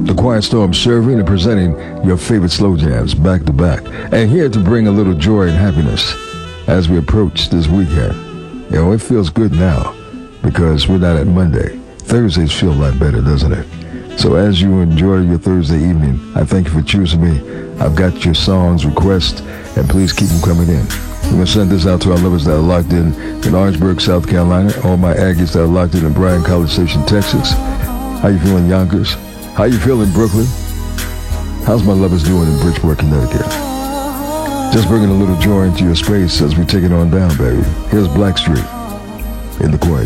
The Quiet Storm serving and presenting your favorite slow jams back to back. And here to bring a little joy and happiness as we approach this weekend. You know, it feels good now because we're not at Monday. Thursdays feel a lot better, doesn't it? So as you enjoy your Thursday evening, I thank you for choosing me. I've got your songs, requests, and please keep them coming in. I'm going to send this out to our lovers that are locked in Orangeburg, South Carolina, all my Aggies that are locked in Bryan College Station, Texas. How you feeling, Yonkers? How you feeling, Brooklyn? How's my lovers doing in Bridgeport, Connecticut? Just bringing a little joy into your space as we take it on down, baby. Here's Blackstreet in the Quiet